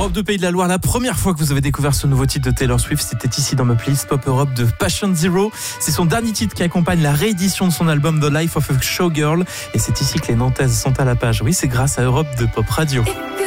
Europe 2 Pays de la Loire, la première fois que vous avez découvert ce nouveau titre de Taylor Swift, c'était ici dans ma playlist Pop Europe de Passion Zero. C'est son dernier titre qui accompagne la réédition de son album The Life of a Showgirl. Et c'est ici que les Nantaises sont à la page. Oui, c'est grâce à Europe 2 Pop Radio.